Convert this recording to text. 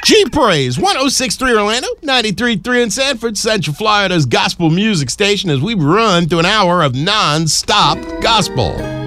G-Praise, 106.3 Orlando, 93.3 in Sanford, Central Florida's gospel music station as we run through an hour of non-stop gospel.